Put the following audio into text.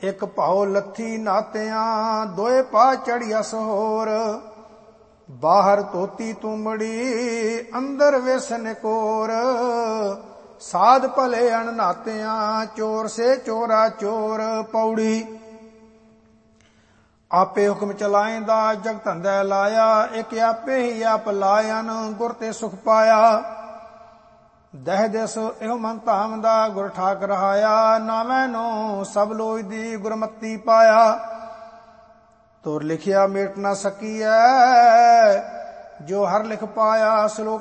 ਇੱਕ ਭਾਉ ਲੱਥੀ ਨਾਤਿਆਂ, ਦੋਏ ਪਾ ਚੜ੍ਹਿਆ ਸਹੋਰ। ਬਾਹਰ ਧੋਤੀ ਤੁੰਬੜੀ, ਅੰਦਰ ਵੇਸ ਨਿਕੋਰ। ਸਾਧ ਭਲੇ ਅਣਨਾਤਿਆਂ, ਚੋਰ ਸੇ ਚੋਰਾ ਚੋਰ। ਪੌੜੀ। ਆਪੇ ਹੁਕਮ ਚਲਾਇਂਦਾ, ਜਗ ਧੰਦਾ ਲਾਇਆ। ਇੱਕ ਆਪੇ ਹੀ ਆਪ ਲਾਇਨ, ਗੁਰ ਤੇ ਸੁਖ ਪਾਇਆ। ਦਹਿ ਦਿਸ ਇਹੋ ਮਨ ਧਾਮਦਾ, ਗੁਰ ਠਾਕ ਰਹਾਇਆ। ਨਾਵੇਂ ਨੂੰ ਸਭ ਲੋਇ ਦੀ, ਗੁਰਮਤੀ ਪਾਇਆ। ਤੁਰ ਲਿਖਿਆ ਮੇਟ ਨਾ ਸਕੀਐ, ਜੋ ਹਰ ਲਿਖ ਪਾਇਆ। ਸ਼ਲੋਕ